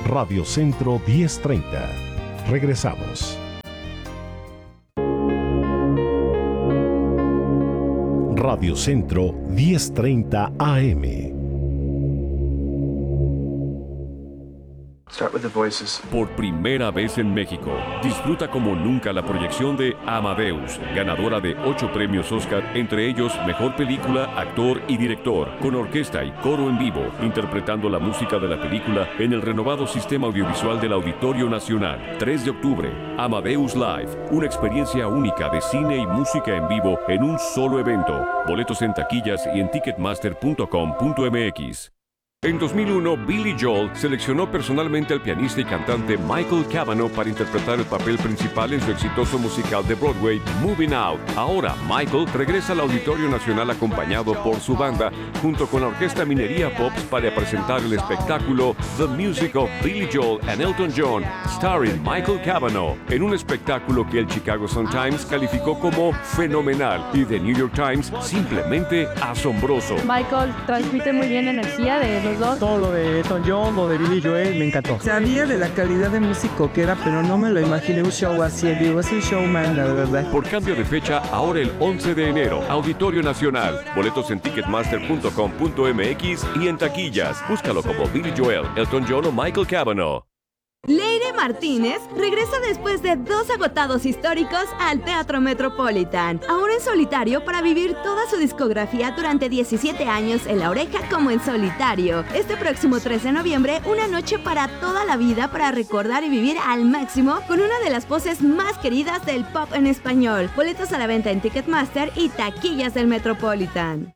Radio Centro 1030. Regresamos. Radio Centro 1030 AM. Start with the voices. Por primera vez en México, disfruta como nunca la proyección de Amadeus, ganadora de 8 premios Oscar, entre ellos Mejor Película, Actor y Director, con orquesta y coro en vivo, interpretando la música de la película en el renovado sistema audiovisual del Auditorio Nacional. 3 de octubre, Amadeus Live, una experiencia única de cine y música en vivo en un solo evento. Boletos en taquillas y en ticketmaster.com.mx. En 2001, Billy Joel seleccionó personalmente al pianista y cantante Michael Cavanaugh para interpretar el papel principal en su exitoso musical de Broadway, Moving Out. Ahora, Michael regresa al Auditorio Nacional acompañado por su banda, junto con la Orquesta Minería Pops, para presentar el espectáculo The Music of Billy Joel and Elton John, starring Michael Cavanaugh, en un espectáculo que el Chicago Sun-Times calificó como fenomenal y The New York Times simplemente asombroso. Michael transmite muy bien energía de los dos. Todo lo de Elton John, lo de Billy Joel, me encantó. Sabía de la calidad de músico que era, pero no me lo imaginé un show así en vivo. Es un showman, la verdad. Por cambio de fecha, ahora el 11 de enero, Auditorio Nacional. Boletos en ticketmaster.com.mx y en taquillas. Búscalo como Billy Joel, Elton John o Michael Cavanaugh. Leire Martínez regresa después de 2 agotados históricos al Teatro Metropolitan, ahora en solitario para vivir toda su discografía durante 17 años en La Oreja como en solitario. Este próximo 13 de noviembre, una noche para toda la vida para recordar y vivir al máximo con una de las voces más queridas del pop en español. Boletos a la venta en Ticketmaster y taquillas del Metropolitan.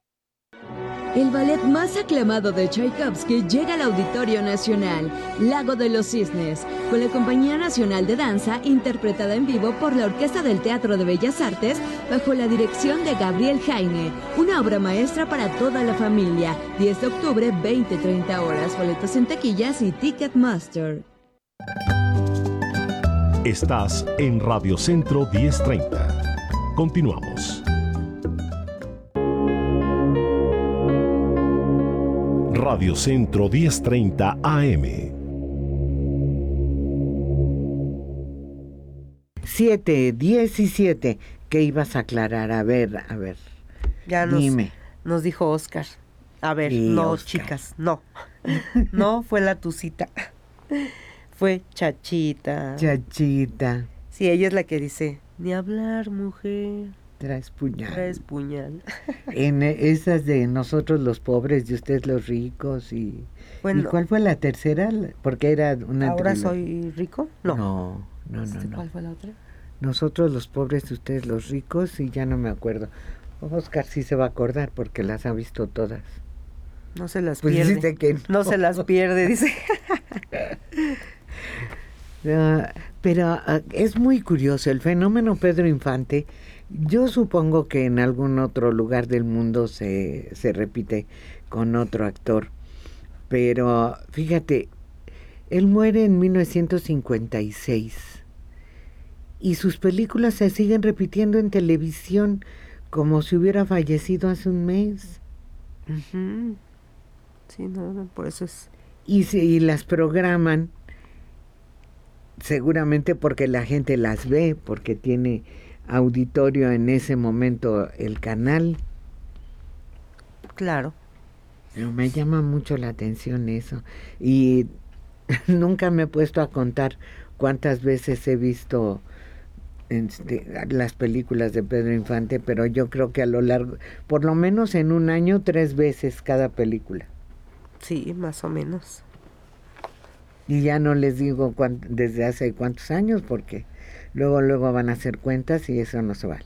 El ballet más aclamado de Tchaikovsky llega al Auditorio Nacional, Lago de los Cisnes, con la Compañía Nacional de Danza, interpretada en vivo por la Orquesta del Teatro de Bellas Artes, bajo la dirección de Gabriel Jaime. Una obra maestra para toda la familia. 10 de octubre, 20-30 horas. Boletos en taquillas y Ticketmaster. Estás en Radio Centro 1030. Continuamos. Radio Centro 1030 AM. 7:17. ¿Qué ibas a aclarar? A ver. Ya dime. Nos dijo Oscar. A ver, Sí, no, Oscar. chicas, no. No fue la Tucita. Fue Chachita. Chachita. Sí, ella es la que dice, ni hablar, mujer. Traes puñal. En esas de nosotros los pobres y ustedes los ricos y... Bueno, ¿y cuál fue la tercera? Porque era una... ¿Ahora trilogía. soy rico? No. No. ¿Cuál fue la otra? Nosotros los pobres y ustedes los ricos, y ya no me acuerdo. Oscar sí se va a acordar porque las ha visto todas. No se las Pues pierde. dice que no se las pierde, dice. Pero es muy curioso el fenómeno Pedro Infante. Yo supongo que en algún otro lugar del mundo se repite con otro actor, pero fíjate, él muere en 1956 y sus películas se siguen repitiendo en televisión como si hubiera fallecido hace un mes. Uh-huh. Sí, no, por eso es... Y las programan seguramente porque la gente las ve, porque tiene auditorio en ese momento el canal. Claro. Pero me llama mucho la atención eso. Y nunca me he puesto a contar cuántas veces he visto las películas de Pedro Infante, pero yo creo que a lo largo, por lo menos en un año, 3 veces cada película. Sí, más o menos. Y ya no les digo desde hace cuántos años, porque luego van a hacer cuentas y eso no se vale.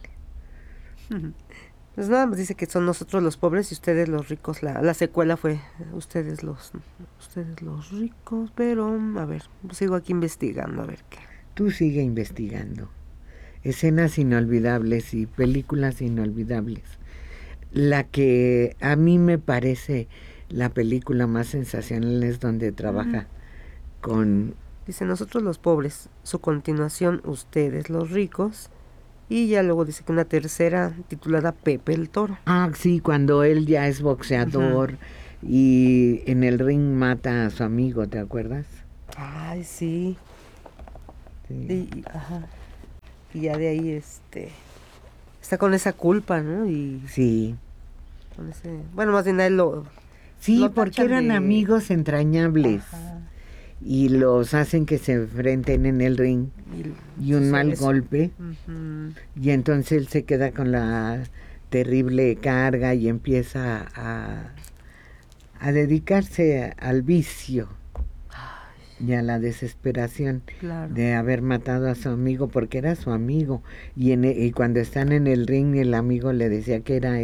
Pues nada más dice que son nosotros los pobres y ustedes los ricos. La secuela fue ustedes los ricos, pero a ver, sigo aquí investigando a ver qué. Tú sigue investigando. Escenas inolvidables y películas inolvidables. La que a mí me parece la película más sensacional es donde trabaja con... Dice, nosotros los pobres, su continuación, ustedes los ricos, y ya luego dice que una tercera titulada Pepe el Toro. Ah, sí, cuando él ya es boxeador y en el ring mata a su amigo, ¿te acuerdas? Ay, sí. Sí. Ajá. Y ya de ahí, está con esa culpa, ¿no? Y Sí. con ese, bueno, más bien a él Sí, lo porque tachan eran de- amigos entrañables. Ajá. Y los hacen que se enfrenten en el ring y un mal sucede golpe. Ujú. Y entonces él se queda con la terrible carga y empieza a dedicarse al vicio y a la desesperación Claro. de haber matado a su amigo, porque era su amigo. Y cuando están en el ring, el amigo le decía que era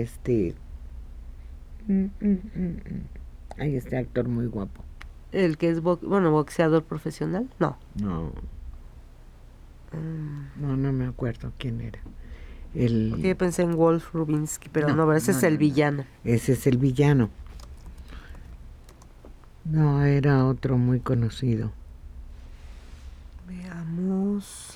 ay, este actor muy guapo. El que es boxeador profesional, no. No, Mm, no me acuerdo quién era. Porque yo pensé en Wolf Rubinsky, pero no, ese es el no. villano. Ese es el villano. No, era otro muy conocido. Veamos.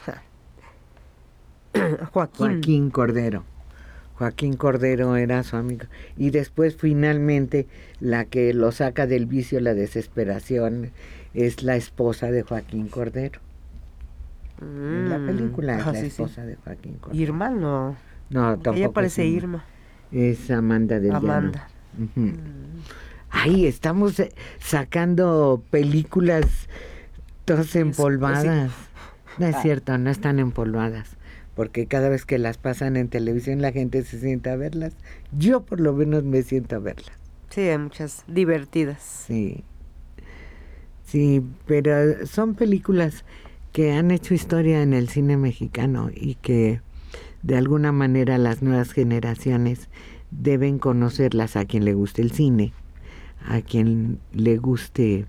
Joaquín. Joaquín Cordero. Joaquín Cordero era su amigo. Y después finalmente la que lo saca del vicio, la desesperación, es la esposa de Joaquín Cordero. En la película es la sí, esposa de Joaquín Cordero. Irma, no. No, tampoco. Ella parece es Irma. Es Amanda del Llano. Amanda. Ujú. Ay, estamos sacando películas todas empolvadas. No es cierto, no están empolvadas. Porque cada vez que las pasan en televisión la gente se sienta a verlas. Yo por lo menos me siento a verlas. Sí, hay muchas divertidas. Sí. Sí, pero son películas que han hecho historia en el cine mexicano y que de alguna manera las nuevas generaciones deben conocerlas, a quien le guste el cine, a quien le guste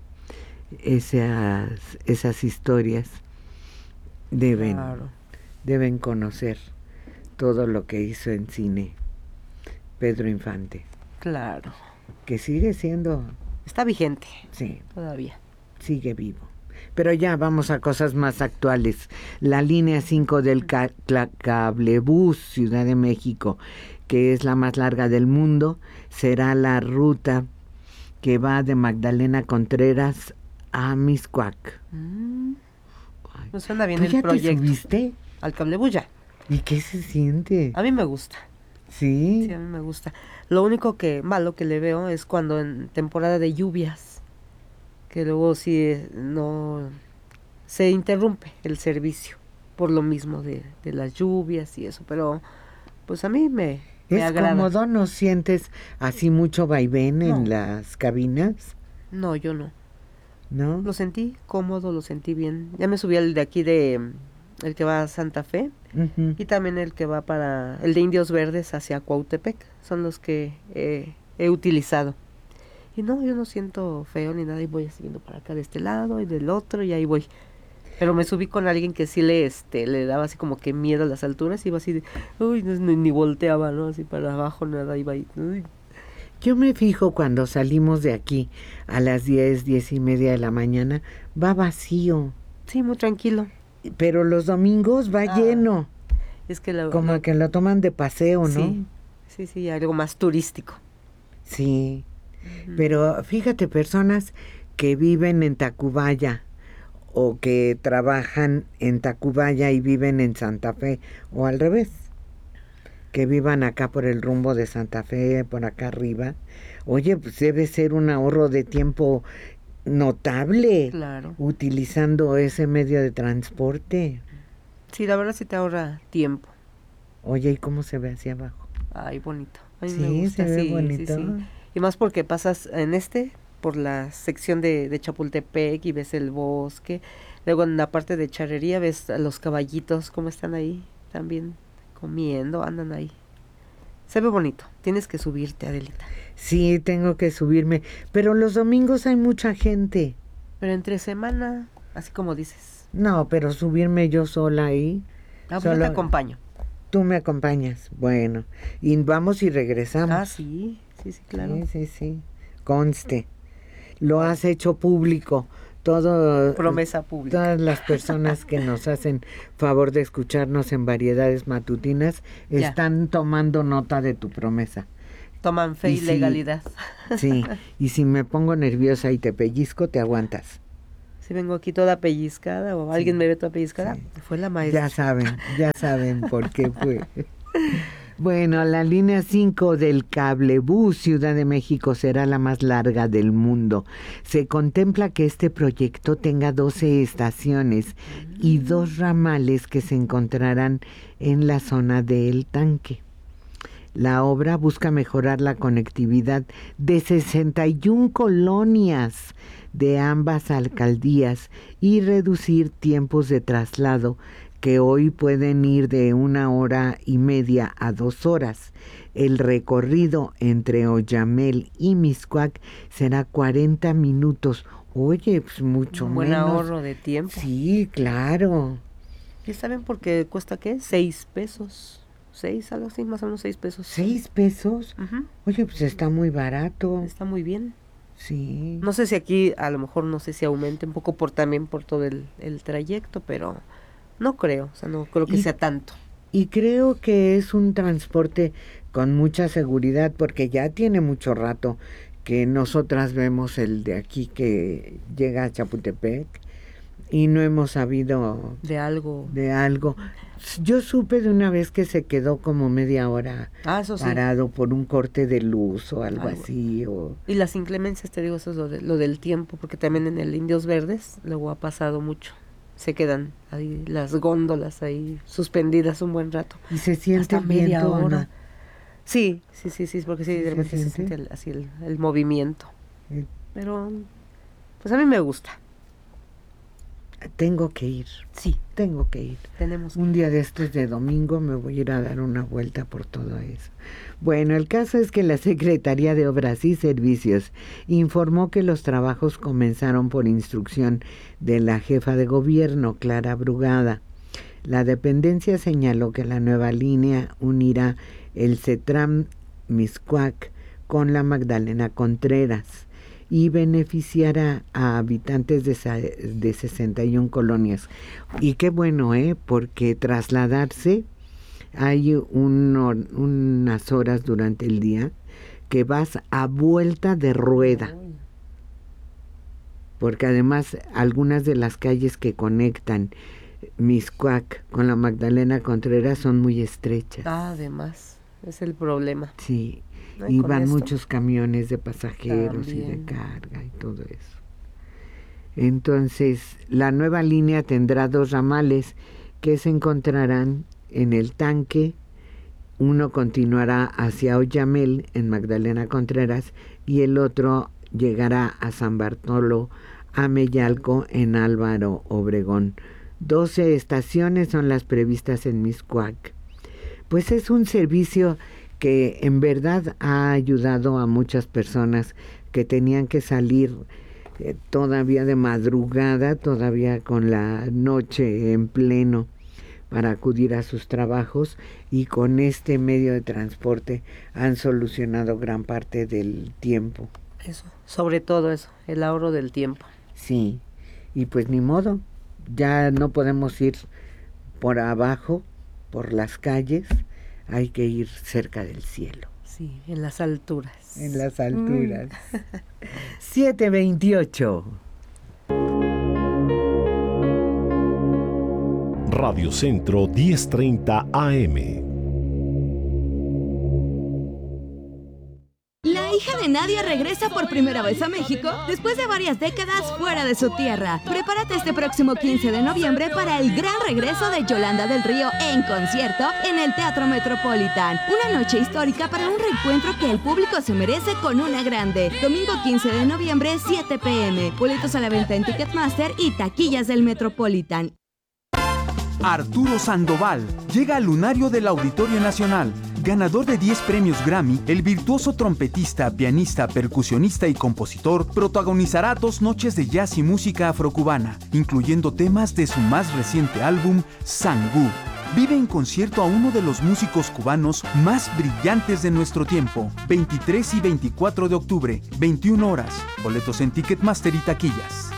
esas historias, Claro. deben conocer todo lo que hizo en cine Pedro Infante, Claro. que sigue siendo, Está vigente sí, todavía. sigue vivo. Pero ya vamos a cosas más actuales. La línea 5 del Cablebús Ciudad de México, que es la más larga del mundo, será la ruta que va de Magdalena Contreras a Mixcoac. Ay, No suena bien ¿tú el ya te proyecto. subiste? Al Cablebuya. ¿Y qué se siente? A mí me gusta. ¿Sí? Sí, a mí me gusta. Lo único que malo que le veo es cuando en temporada de lluvias, que luego sí no se interrumpe el servicio por lo mismo de las lluvias y eso, pero pues a mí me ¿Es agrada. cómodo? ¿No sientes así mucho vaivén No. en las cabinas? No, yo no. ¿No? Lo sentí cómodo, lo sentí bien. Ya me subí al de aquí el que va a Santa Fe Ujú. y también el que va para el de Indios Verdes hacia Cuautepec. Son los que he utilizado. Y no, yo no siento feo ni nada y voy siguiendo para acá de este lado y del otro y ahí voy. Pero me subí con alguien que sí le daba así como que miedo a las alturas y iba así de, uy, ni volteaba, ¿no? Así para abajo, nada, iba ahí. Uy. Yo me fijo cuando salimos de aquí a las 10:30 de la mañana, va vacío. Sí, muy tranquilo. Pero los domingos va lleno. Es que Como que lo toman de paseo, ¿no? Sí, algo más turístico. Sí. Pero fíjate, personas que viven en Tacubaya o que trabajan en Tacubaya y viven en Santa Fe, o al revés, que vivan acá por el rumbo de Santa Fe, por acá arriba. Oye, pues debe ser un ahorro de tiempo notable, Claro. utilizando ese medio de transporte. Sí, la verdad sí te ahorra tiempo. Oye, ¿y cómo se ve hacia abajo? Ay, bonito. A mí Sí, me gusta, se ve sí, bonito. sí. Y más porque pasas por la sección de Chapultepec y ves el bosque. Luego en la parte de charrería ves a los caballitos cómo están ahí también comiendo, andan ahí. Se ve bonito. Tienes que subirte, Adelita. Sí, tengo que subirme, pero los domingos hay mucha gente. Pero entre semana, así como dices. No, pero subirme yo sola ahí. Ah, pues yo te acompaño. Tú me acompañas. Bueno, y vamos y regresamos. Ah, sí, claro. Sí. Conste. Lo has hecho público. Todo. Promesa pública. Todas las personas que nos hacen favor de escucharnos en Variedades Matutinas Ya. están tomando nota de tu promesa. Toman fe y si- legalidad. Sí, y si me pongo nerviosa y te pellizco, te aguantas. Si vengo aquí toda pellizcada o alguien me ve toda pellizcada, fue la maestra. Ya saben por qué fue. Bueno, la línea 5 del Cablebús Ciudad de México será la más larga del mundo. Se contempla que este proyecto tenga 12 estaciones y 2 ramales que se encontrarán en la zona del Tanque. La obra busca mejorar la conectividad de 61 colonias de ambas alcaldías y reducir tiempos de traslado que hoy pueden ir de 1 hora y media a 2 horas. El recorrido entre Oyamel y Mixcoac será 40 minutos. Oye, pues mucho menos. Un buen ahorro de tiempo. Sí, claro. ¿Y saben por qué cuesta qué? 6 pesos. 6, algo así, más o menos 6 pesos. ¿6 pesos? Oye, pues está muy barato. Está muy bien. Sí. No sé si aquí, a lo mejor, no sé si aumente un poco también por todo el trayecto, pero no creo, o sea, no creo que sea tanto. Y creo que es un transporte con mucha seguridad, porque ya tiene mucho rato que nosotras vemos el de aquí que llega a Chapultepec y no hemos sabido de algo. Yo supe de una vez que se quedó como media hora parado por un corte de luz o algo así. Y las inclemencias, te digo, eso es lo del tiempo, porque también en el Indios Verdes luego ha pasado mucho. Se quedan ahí las góndolas ahí suspendidas un buen rato. Y se siente hasta media hora. ¿No? Sí, porque sí, de repente se siente así el movimiento. Pero, pues a mí me gusta. Tengo que ir. Sí. Tengo que ir. Un día de estos de domingo me voy a ir a dar una vuelta por todo eso. Bueno, el caso es que la Secretaría de Obras y Servicios informó que los trabajos comenzaron por instrucción de la jefa de gobierno, Clara Brugada. La dependencia señaló que la nueva línea unirá el CETRAM Mixcoac con la Magdalena Contreras y beneficiará a habitantes de 61 colonias. Y qué bueno, porque trasladarse, hay unas horas durante el día que vas a vuelta de rueda. Porque además algunas de las calles que conectan Mixcoac con la Magdalena Contreras son muy estrechas. Además, es el problema. Sí. Y van muchos camiones de pasajeros y de carga y todo eso. Entonces, la nueva línea tendrá 2 ramales que se encontrarán en el Tanque. Uno continuará hacia Oyamel, en Magdalena Contreras, y el otro llegará a San Bartolo, a Mellalco, en Álvaro Obregón. 12 estaciones son las previstas en Mixcoac. Pues es un servicio que en verdad ha ayudado a muchas personas que tenían que salir todavía de madrugada, todavía con la noche en pleno, para acudir a sus trabajos, y con este medio de transporte han solucionado gran parte del tiempo. Eso, sobre todo eso, el ahorro del tiempo. Sí, y pues ni modo, ya no podemos ir por abajo, por las calles, hay que ir cerca del cielo. Sí, en las alturas. En las alturas. 7:28. Radio Centro 1030 AM. La hija de Nadia regresa por primera vez a México después de varias décadas fuera de su tierra. Prepárate este próximo 15 de noviembre para el gran regreso de Yolanda del Río en concierto en el Teatro Metropolitan. Una noche histórica para un reencuentro que el público se merece con una grande. Domingo 15 de noviembre, 7 p.m. Boletos a la venta en Ticketmaster y taquillas del Metropolitan. Arturo Sandoval llega al lunario del Auditorio Nacional. Ganador de 10 premios Grammy, el virtuoso trompetista, pianista, percusionista y compositor protagonizará 2 noches de jazz y música afrocubana, incluyendo temas de su más reciente álbum, Sangú. Vive en concierto a uno de los músicos cubanos más brillantes de nuestro tiempo. 23 y 24 de octubre, 21 horas. Boletos en Ticketmaster y taquillas.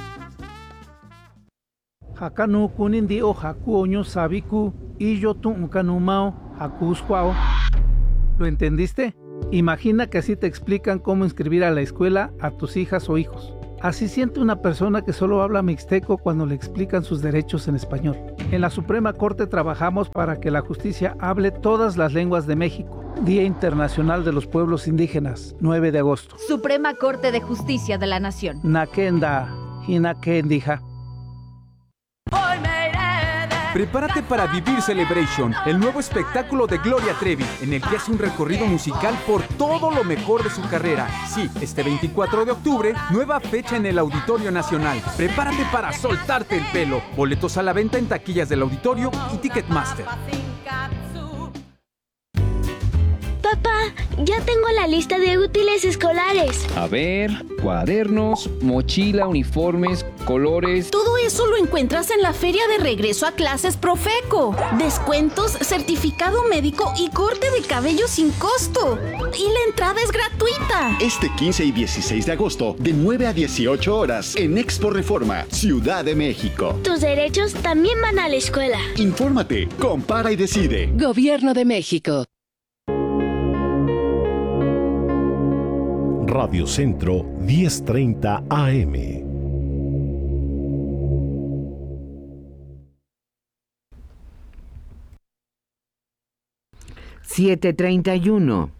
Hakanu kunindi o haku oño sabiku y yo tu ukanumao hakusquao. ¿Lo entendiste? Imagina que así te explican cómo inscribir a la escuela a tus hijas o hijos. Así siente una persona que solo habla mixteco cuando le explican sus derechos en español. En la Suprema Corte trabajamos para que la justicia hable todas las lenguas de México. Día Internacional de los Pueblos Indígenas, 9 de agosto. Suprema Corte de Justicia de la Nación. Nakenda, Hinakendija. Prepárate para Vivir Celebration, el nuevo espectáculo de Gloria Trevi, en el que hace un recorrido musical por todo lo mejor de su carrera. Sí, este 24 de octubre, nueva fecha en el Auditorio Nacional. Prepárate para soltarte el pelo. Boletos a la venta en taquillas del auditorio y Ticketmaster. Papá, ya tengo la lista de útiles escolares. A ver, cuadernos, mochila, uniformes, colores. Todo eso lo encuentras en la feria de regreso a clases Profeco. Descuentos, certificado médico y corte de cabello sin costo. Y la entrada es gratuita. Este 15 y 16 de agosto, de 9 a 18 horas, en Expo Reforma, Ciudad de México. Tus derechos también van a la escuela. Infórmate, compara y decide. Gobierno de México. Radio Centro 1030 AM. $7:31.